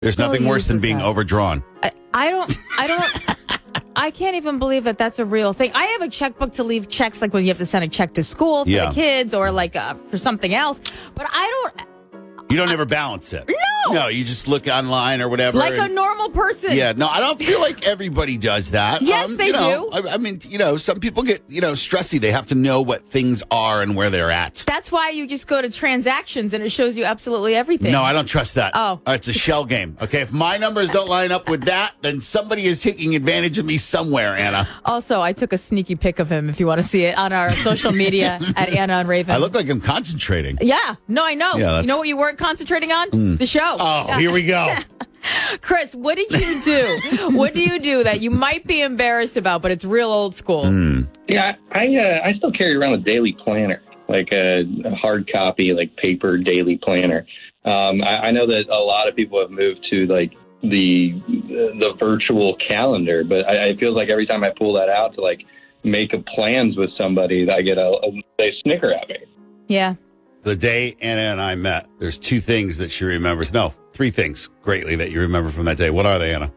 There's nothing worse than being that. overdrawn. I can't even believe that that's a real thing. I have a checkbook to leave checks, like when you have to send a check to school for the kids or like for something else. But You don't ever balance it. No, you just look online or whatever. Like a normal person. Yeah, no, I don't feel like everybody does that. Yes, they do. I mean, some people get, stressy. They have to know what things are and where they're at. That's why you just go to transactions and it shows you absolutely everything. No, I don't trust that. Oh. It's a shell game. Okay, if my numbers don't line up with that, then somebody is taking advantage of me somewhere, Anna. Also, I took a sneaky pic of him, if you want to see it, on our social media at Anna and Raven. I look like I'm concentrating. Yeah. No, I know. Yeah, you know what you weren't concentrating on? The show. Oh, here we go. Chris, what did you do? What do you do that you might be embarrassed about, but it's real old school? Yeah, I still carry around a daily planner, like a hard copy, like paper daily planner. I know that a lot of people have moved to like the virtual calendar, but I feel like every time I pull that out to like make plans with somebody, I get they snicker at me. Yeah. The day Anna and I met, there's 2 things that she remembers. No, 3 things greatly that you remember from that day. What are they, Anna?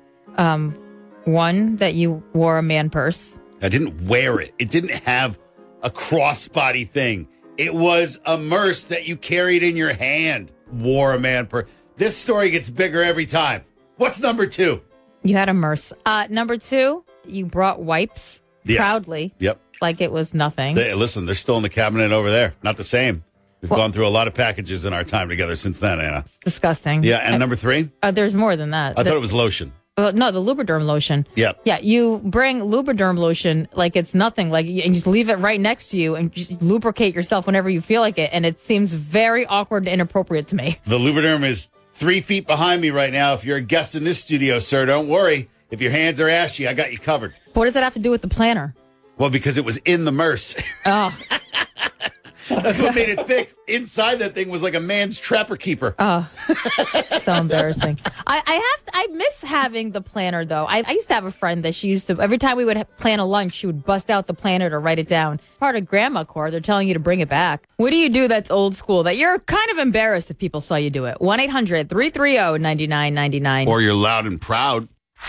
One, that you wore a man purse. I didn't wear it. It didn't have a crossbody thing. It was a purse that you carried in your hand. Wore a man purse. This story gets bigger every time. What's number 2? You had a merce. Number 2, you brought wipes proudly. Yep. Like it was nothing. Listen, they're still in the cabinet over there. Not the same. We've gone through a lot of packages in our time together since then, Anna. It's disgusting. Yeah, and number 3? There's more than that. I thought it was lotion. No, the Lubriderm lotion. Yep. Yeah, you bring Lubriderm lotion like it's nothing, and you just leave it right next to you and just lubricate yourself whenever you feel like it, and it seems very awkward and inappropriate to me. The Lubriderm is 3 feet behind me right now. If you're a guest in this studio, sir, don't worry. If your hands are ashy, I got you covered. What does that have to do with the planner? Well, because it was in the merce. Oh. That's what made it thick. Inside that thing was like a man's trapper keeper. Oh, so embarrassing. I miss having the planner, though. I used to have a friend that she used to, every time we would plan a lunch, she would bust out the planner to write it down. Part of grandma core, they're telling you to bring it back. What do you do that's old school that you're kind of embarrassed if people saw you do it? 1-800-330-9999. Or you're loud and proud.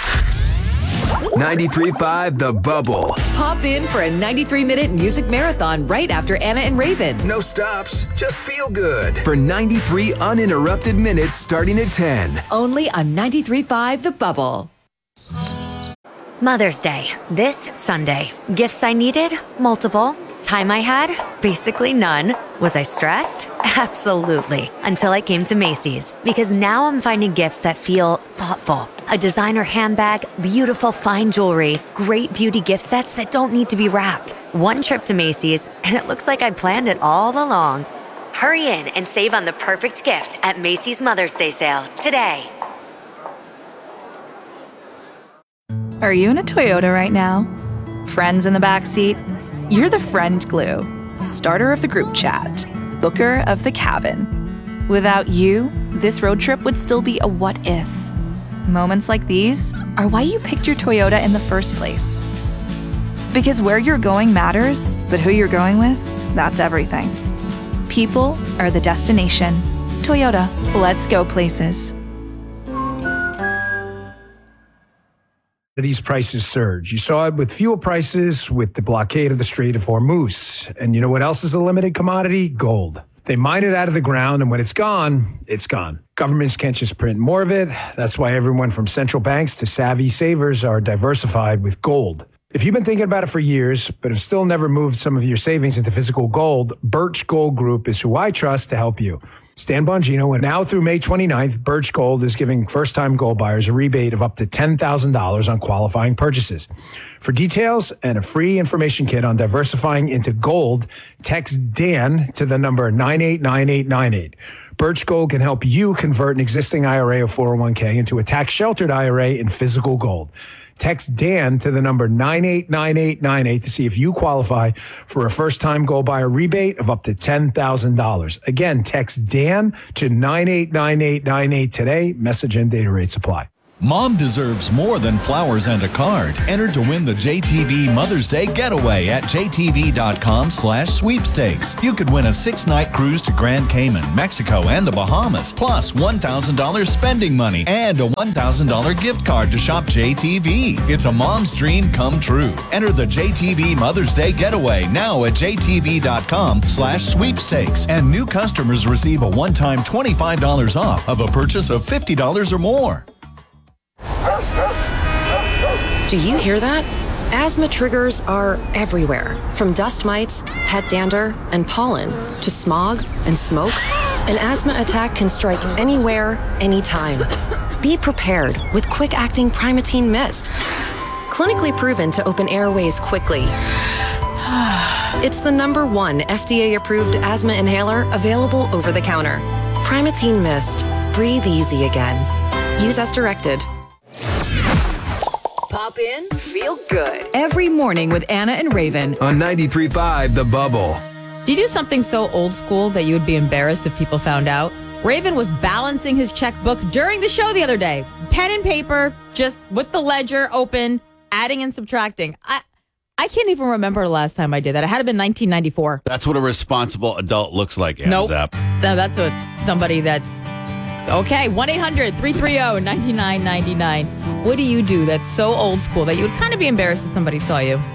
93.5 The Bubble. Pop in for a 93-minute music marathon right after Anna and Raven. No stops, just feel good. For 93 uninterrupted minutes starting at 10. Only on 93.5 The Bubble. Mother's Day, this Sunday. Gifts I needed? Multiple. Time I had? Basically none. Was I stressed? Absolutely. Until I came to Macy's. Because now I'm finding gifts that feel thoughtful. A designer handbag, beautiful fine jewelry, great beauty gift sets that don't need to be wrapped. One trip to Macy's, and it looks like I planned it all along. Hurry in and save on the perfect gift at Macy's Mother's Day sale today. Are you in a Toyota right now? Friends in the backseat? You're the friend glue, starter of the group chat, booker of the cabin. Without you, this road trip would still be a what if. Moments like these are why you picked your Toyota in the first place. Because where you're going matters, but who you're going with, that's everything. People are the destination. Toyota, let's go places. These prices surge. You saw it with fuel prices, with the blockade of the Strait of Hormuz. And you know what else is a limited commodity? Gold. They mine it out of the ground, and when it's gone, it's gone. Governments can't just print more of it. That's why everyone from central banks to savvy savers are diversified with gold. If you've been thinking about it for years, but have still never moved some of your savings into physical gold, Birch Gold Group is who I trust to help you. Stan Bongino, and now through May 29th, Birch Gold is giving first-time gold buyers a rebate of up to $10,000 on qualifying purchases. For details and a free information kit on diversifying into gold, text Dan to the number 989898. Birch Gold can help you convert an existing IRA or 401k into a tax-sheltered IRA in physical gold. Text Dan to the number 989898 to see if you qualify for a first-time gold buyer rebate of up to $10,000. Again, text Dan to 989898 today. Message and data rates apply. Mom deserves more than flowers and a card. Enter to win the JTV Mother's Day getaway at jtv.com/sweepstakes. You could win a 6-night cruise to Grand Cayman, Mexico, and the Bahamas, plus $1,000 spending money and a $1,000 gift card to shop JTV. It's a mom's dream come true. Enter the JTV Mother's Day getaway now at jtv.com/sweepstakes. And new customers receive a one-time $25 off of a purchase of $50 or more. Do you hear that? Asthma triggers are everywhere, from dust mites, pet dander, and pollen, to smog and smoke. An asthma attack can strike anywhere, anytime. Be prepared with quick-acting Primatene Mist. Clinically proven to open airways quickly. It's the #1 FDA-approved asthma inhaler available over the counter. Primatene Mist. Breathe easy again. Use as directed. Pop in, feel good. Every morning with Anna and Raven. On 93.5 The Bubble. Do you do something so old school that you would be embarrassed if people found out? Raven was balancing his checkbook during the show the other day. Pen and paper, just with the ledger open, adding and subtracting. I can't even remember the last time I did that. It had to have been 1994. That's what a responsible adult looks like, Nope. Zap. No, that's somebody that's... Okay, 1-800-330-9999. What do you do that's so old school that you would kind of be embarrassed if somebody saw you?